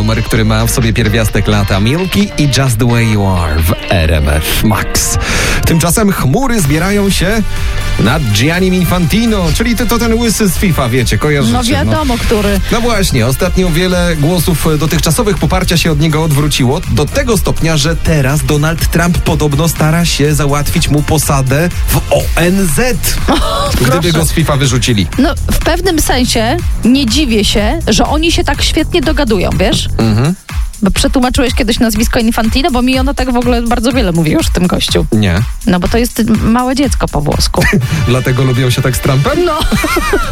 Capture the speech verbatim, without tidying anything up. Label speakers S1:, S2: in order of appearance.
S1: numer, który ma w sobie pierwiastek lata. Milky i Just the Way You Are w R M F Max. Tymczasem chmury zbierają się nad Giannim Infantino, czyli to, to ten łysy z FIFA, wiecie, kojarzycie.
S2: No wiadomo,
S1: no.
S2: który.
S1: No właśnie, ostatnio wiele głosów dotychczasowych poparcia się od niego odwróciło, do tego stopnia, że teraz Donald Trump podobno stara się załatwić mu posadę w O N Z,
S2: O,
S1: gdyby
S2: proszę.
S1: go z FIFA wyrzucili.
S2: No, w pewnym sensie nie dziwię się, że oni się tak świetnie dogadują, wiesz?
S1: Mhm.
S2: Bo przetłumaczyłeś kiedyś nazwisko Infantino, bo mi ono tak w ogóle bardzo wiele mówi już w tym gościu.
S1: Nie.
S2: No bo to jest małe dziecko po włosku.
S1: Dlatego lubią się tak z Trumpem?
S2: No.